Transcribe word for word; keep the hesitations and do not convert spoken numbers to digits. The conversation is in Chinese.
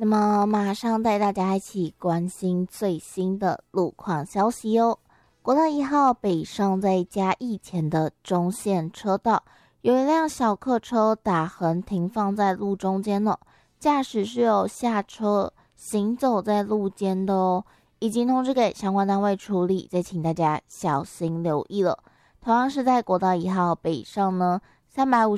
那么马上带大家一起关心最新的路况消息哦。国道一号北上在嘉义前的中线车道，有一辆小客车打横停放在路中间了，驾驶是有下车行走在路肩的哦，已经通知给相关单位处理，再请大家小心留意了。同样是在国道一号北上呢，三百五